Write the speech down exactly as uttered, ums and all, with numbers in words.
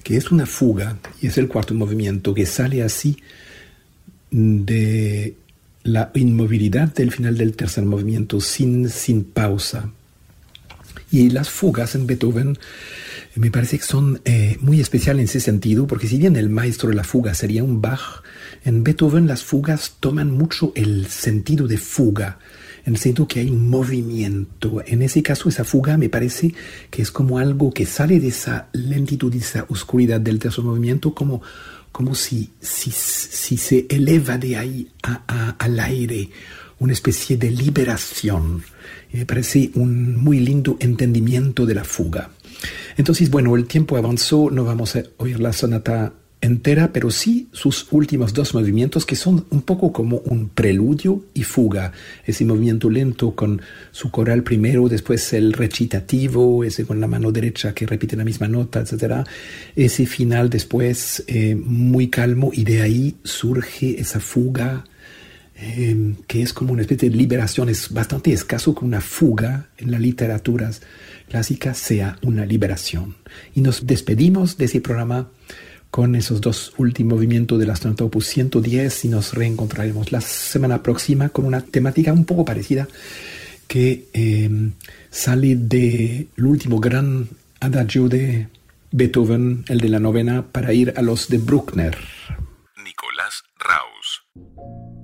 que es una fuga, y es el cuarto movimiento, que sale así de la inmovilidad del final del tercer movimiento, sin, sin pausa. Y las fugas en Beethoven me parece que son eh, muy especiales en ese sentido, porque si bien el maestro de la fuga sería un Bach, en Beethoven las fugas toman mucho el sentido de fuga, en el sentido que hay un movimiento. En ese caso, esa fuga me parece que es como algo que sale de esa lentitud, de esa oscuridad del tercer movimiento, como, como si, si, si se eleva de ahí a, a, al aire, una especie de liberación. Y me parece un muy lindo entendimiento de la fuga. Entonces, bueno, el tiempo avanzó, no vamos a oír la sonata entera, pero sí sus últimos dos movimientos, que son un poco como un preludio y fuga. Ese movimiento lento con su coral primero, después el recitativo, ese con la mano derecha que repite la misma nota, etcétera. Ese final después eh, muy calmo, y de ahí surge esa fuga eh, que es como una especie de liberación. Es bastante escaso que una fuga en las literaturas clásicas sea una liberación. Y nos despedimos de ese programa con esos dos últimos movimientos de la sonata opus ciento diez, y nos reencontraremos la semana próxima con una temática un poco parecida que eh, sale del último gran adagio de Beethoven, el de la novena, para ir a los de Bruckner.